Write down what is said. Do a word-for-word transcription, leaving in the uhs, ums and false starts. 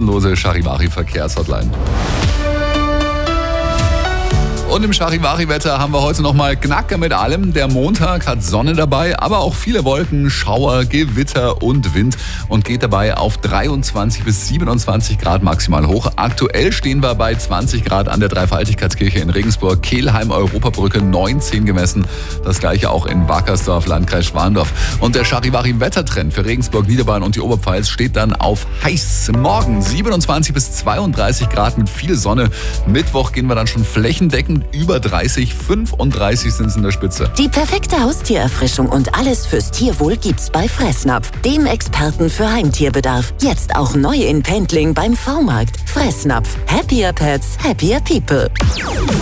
kostenlose Charivari-Verkehrshotline. Und im Charivari-Wetter haben wir heute nochmal Knacker mit allem. Der Montag hat Sonne dabei, aber auch viele Wolken, Schauer, Gewitter und Wind und geht dabei auf dreiundzwanzig bis siebenundzwanzig Grad maximal hoch. Aktuell stehen wir bei zwanzig Grad an der Dreifaltigkeitskirche in Regensburg, Kelheim, Europabrücke neunzehn gemessen. Das gleiche auch in Wackersdorf, Landkreis Schwandorf. Und der Charivari-Wettertrend für Regensburg, Niederbayern und die Oberpfalz steht dann auf heiß. Morgen siebenundzwanzig bis zweiunddreißig Grad mit viel Sonne. Mittwoch gehen wir dann schon flächendeckend über dreißig, fünfunddreißig sind es in der Spitze. Die perfekte Haustiererfrischung und alles fürs Tierwohl gibt's bei Fressnapf, dem Experten für Heimtierbedarf. Jetzt auch neu in Pendling beim V-Markt. Fressnapf. Happier Pets, happier people.